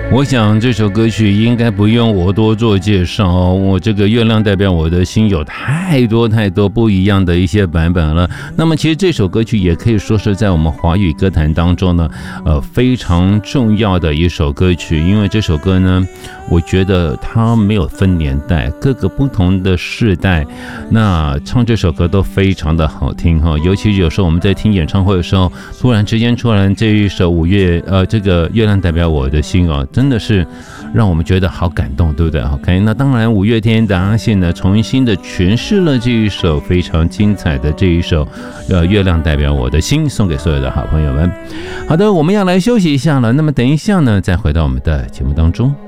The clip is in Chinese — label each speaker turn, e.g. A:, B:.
A: 我想这首歌曲应该不用我多做介绍哦，我这个月亮代表我的心有太多不一样的一些版本了。那么其实这首歌曲也可以说是在我们华语歌坛当中呢，非常重要的一首歌曲，因为这首歌呢，我觉得它没有分年代，各个不同的世代，那唱这首歌都非常的好听哈。尤其有时候我们在听演唱会的时候，突然之间出来这一首这个月亮代表我的心哦，真的是让我们觉得好感动，对不对 ？OK， 那当然五月天的阿信呢，重新的诠释了这一首非常精彩的这一首月亮代表我的心，送给所有的好朋友们。好的，我们要来休息一下了，那么等一下呢，再回到我们的节目当中。